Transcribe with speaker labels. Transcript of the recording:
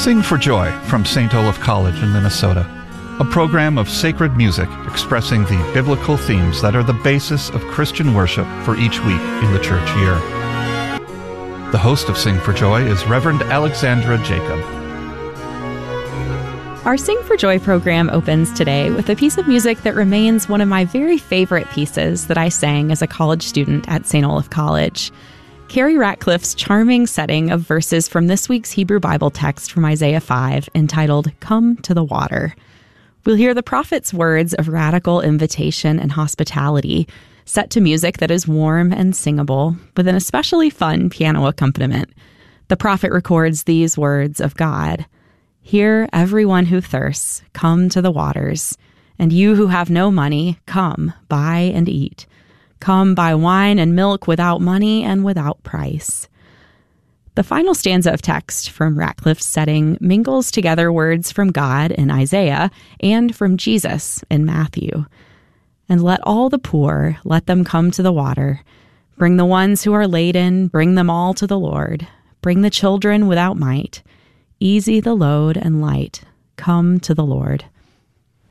Speaker 1: Sing for Joy from St. Olaf College in Minnesota, a program of sacred music expressing the biblical themes that are the basis of Christian worship for each week in the church year. The host of Sing for Joy is Reverend Alexandra Jacob.
Speaker 2: Our Sing for Joy program opens today with a piece of music that remains one of my very favorite pieces that I sang as a college student at St. Olaf College. Carrie Ratcliffe's charming setting of verses from this week's Hebrew Bible text from Isaiah 5, entitled Come to the Water. We'll hear the prophet's words of radical invitation and hospitality, set to music that is warm and singable, with an especially fun piano accompaniment. The prophet records these words of God: "Hear, everyone who thirsts, come to the waters. And you who have no money, come, buy and eat. Come, buy wine and milk without money and without price." The final stanza of text from Ratcliffe's setting mingles together words from God in Isaiah and from Jesus in Matthew. "And let all the poor, let them come to the water. Bring the ones who are laden, bring them all to the Lord. Bring the children without might. Easy the load and light. Come to the Lord."